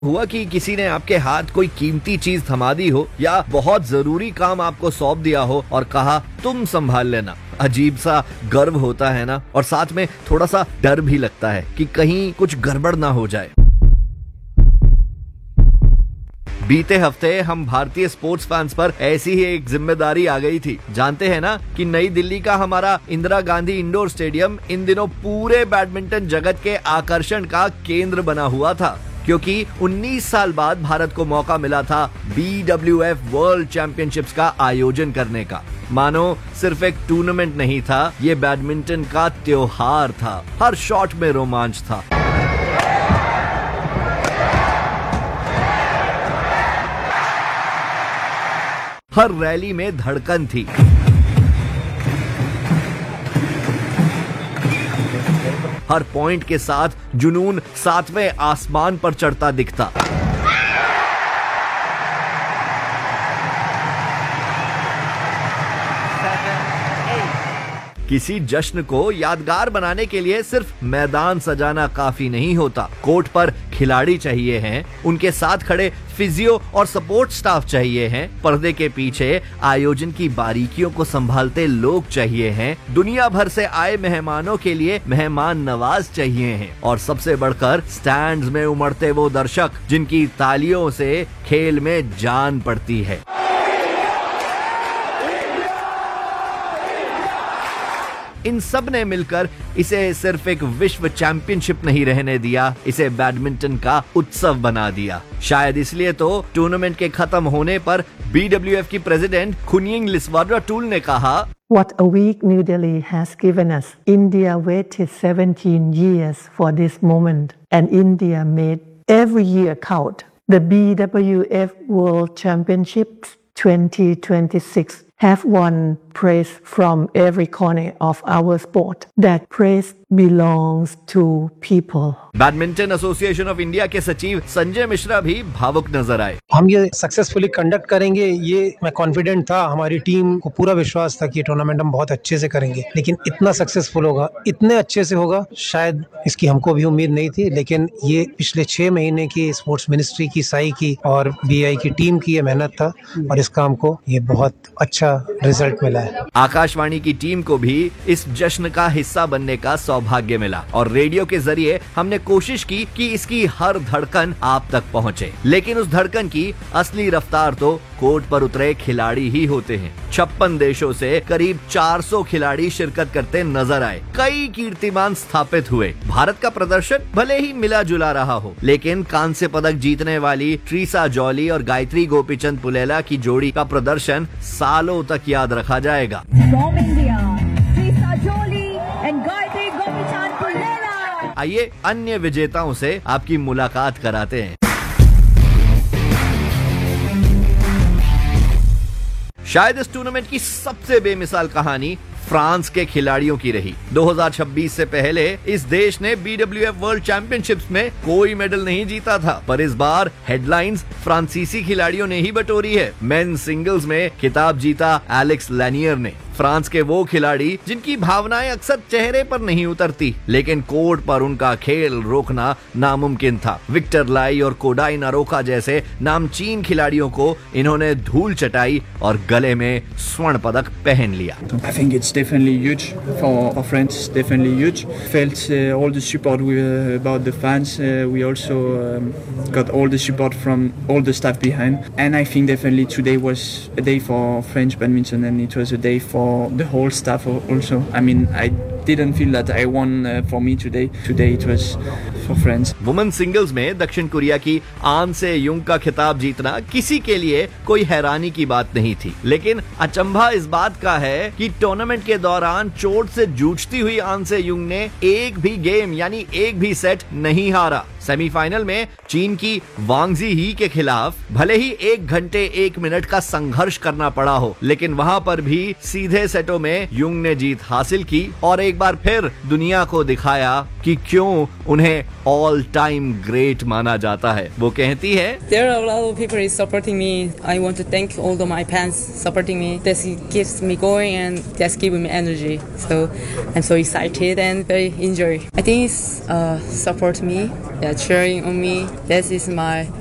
हुआ कि किसी ने आपके हाथ कोई कीमती चीज थमा दी हो या बहुत जरूरी काम आपको सौंप दिया हो और कहा तुम संभाल लेना। अजीब सा गर्व होता है ना, और साथ में थोड़ा सा डर भी लगता है कि कहीं कुछ गड़बड़ ना हो जाए। बीते हफ्ते हम भारतीय स्पोर्ट्स फैंस पर ऐसी ही एक जिम्मेदारी आ गई थी। जानते हैं ना कि नई दिल्ली का हमारा इंदिरा गांधी इंडोर स्टेडियम इन दिनों पूरे बैडमिंटन जगत के आकर्षण का केंद्र बना हुआ था, क्योंकि 19 साल बाद भारत को मौका मिला था BWF वर्ल्ड चैंपियनशिप्स का आयोजन करने का। मानो सिर्फ एक टूर्नामेंट नहीं था, ये बैडमिंटन का त्योहार था। हर शॉट में रोमांच था। हर रैली में धड़कन थी। हर पॉइंट के साथ जुनून सातवें आसमान पर चढ़ता दिखता। किसी जश्न को यादगार बनाने के लिए सिर्फ मैदान सजाना काफी नहीं होता। कोर्ट पर खिलाड़ी चाहिए हैं, उनके साथ खड़े फिजियो और सपोर्ट स्टाफ चाहिए हैं, पर्दे के पीछे आयोजन की बारीकियों को संभालते लोग चाहिए हैं, दुनिया भर से आए मेहमानों के लिए मेहमान नवाज चाहिए हैं, और सबसे बढ़कर स्टैंड्स में उमड़ते वो दर्शक जिनकी तालियों से खेल में जान पड़ती है। इन सब ने मिलकर इसे सिर्फ एक विश्व चैंपियनशिप नहीं रहने दिया, इसे बैडमिंटन का उत्सव बना दिया। शायद इसलिए तो टूर्नामेंट के खत्म होने पर BWF की प्रेसिडेंट खुनयिंग लिस्वाराटूल ने कहा, What a week New Delhi has given us. India waited 17 years for this moment, and India made every year count. The BWF World Championships 2026 have won praise from every corner of our sport. That praise belongs to people. Badminton association of India के सचिव संजय मिश्रा भी भावुक नजर आए। हम ये successfully conduct करेंगे, ये मैं कॉन्फिडेंट था। हमारी टीम को पूरा विश्वास था कि ये टूर्नामेंट हम बहुत अच्छे से करेंगे, लेकिन इतना सक्सेसफुल होगा, इतने अच्छे से होगा, शायद इसकी हमको भी उम्मीद नहीं थी। लेकिन ये पिछले 6 महीने की स्पोर्ट्स मिनिस्ट्री की, साई की और BI की टीम की ये मेहनत था, और इस काम को ये बहुत अच्छा रिजल्ट मिला है। आकाशवाणी की टीम को भी इस जश्न का हिस्सा बनने का सौभाग्य मिला, और रेडियो के जरिए हमने कोशिश की कि इसकी हर धड़कन आप तक पहुंचे। लेकिन उस धड़कन की असली रफ्तार तो कोर्ट पर उतरे खिलाड़ी ही होते हैं। 56 देशों से करीब 400 खिलाड़ी शिरकत करते नजर आए। कई कीर्तिमान स्थापित हुए। भारत का प्रदर्शन भले ही मिला जुला रहा हो, लेकिन कांस्य पदक जीतने वाली ट्रीसा जॉली और गायत्री गोपीचंद पुलेला की जोड़ी का प्रदर्शन सालों तक याद रखा जाएगा। आइए अन्य विजेताओं से आपकी मुलाकात कराते हैं। शायद इस टूर्नामेंट की सबसे बेमिसाल कहानी फ्रांस के खिलाड़ियों की रही। 2026 से पहले इस देश ने BWF वर्ल्ड चैंपियनशिप्स में कोई मेडल नहीं जीता था, पर इस बार हेडलाइंस फ्रांसीसी खिलाड़ियों ने ही बटोरी है। मेन सिंगल्स में खिताब जीता एलेक्स लैनियर ने। फ्रांस के वो खिलाड़ी जिनकी भावनाएं अक्सर चेहरे पर नहीं उतरती, लेकिन कोर्ट पर उनका खेल रोकना नामुमकिन था। विक्टर लाई और कोडाई नारोका जैसे नामचीन खिलाड़ियों को इन्होंने धूल चटाई और गले में स्वर्ण पदक पहन लिया। I think it's definitely huge for France. Definitely huge. Felt all the support about the fans. We also got all the support from all the staff behind. And I think definitely today was a day for French badminton, and it was a day for the whole staff also. I mean, I didn't feel that I won for me today. Today it was for France. Women singles में दक्षिण Korea की आन से Jung का खिताब जीतना किसी के लिए कोई हैरानी की बात नहीं थी, लेकिन अचंभा इस बात का है कि टूर्नामेंट के दौरान चोट से जूझती हुई आन से युंग ने एक भी गेम यानी एक भी सेट नहीं हारा। सेमीफाइनल में चीन की वांगजी ही के खिलाफ भले ही 1 घंटे 1 मिनट का संघर्ष करना पड़ा हो, लेकिन वहां पर भी सीधे सेटों में युंग ने जीत हासिल की और एक बार फिर दुनिया को दिखाया कि क्यों उन्हें ऑल टाइम ग्रेट माना जाता है। वो कहती है, There are a lot of people is supporting me. I want to thank all of my fans supporting me. This keeps me going and that's giving me energy. So I'm so excited and very enjoy. I think it's support me, cheering on me. This is my